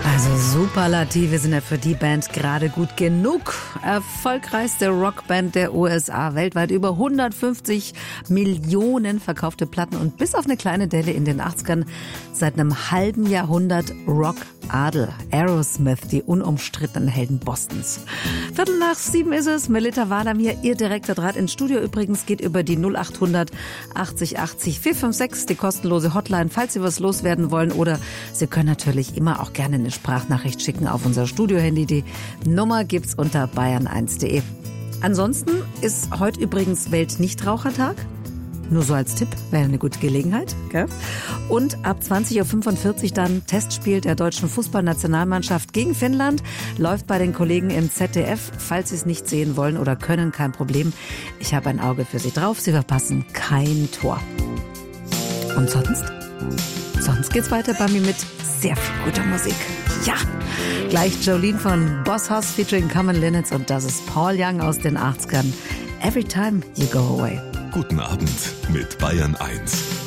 Also Superlative sind ja für die Band gerade gut genug. Erfolgreichste Rockband der USA, weltweit über 150 Millionen verkaufte Platten und bis auf eine kleine Delle in den 80ern seit einem halben Jahrhundert Rockadel. Aerosmith, die unumstrittenen Helden Bostons. 7:15 ist es. Melita Wadam hier, ihr direkter Draht ins Studio. Übrigens geht über die 0800 80 80 456, die kostenlose Hotline, falls Sie was loswerden wollen. Oder Sie können natürlich immer auch gerne eine Sprachnachricht schicken auf unser Studiohandy. Die Nummer gibt's unter bayern1.de. Ansonsten ist heute übrigens Weltnichtrauchertag. Nur so als Tipp, wäre eine gute Gelegenheit. Gell? Und ab 20:45 Uhr dann Testspiel der deutschen Fußballnationalmannschaft gegen Finnland. Läuft bei den Kollegen im ZDF. Falls Sie es nicht sehen wollen oder können, kein Problem. Ich habe ein Auge für Sie drauf. Sie verpassen kein Tor. Und sonst? Sonst geht's weiter bei mir mit sehr viel guter Musik. Ja, gleich Jolene von Boss Hoss featuring Common Linnets und das ist Paul Young aus den 80ern. Every time you go away. Guten Abend mit Bayern 1.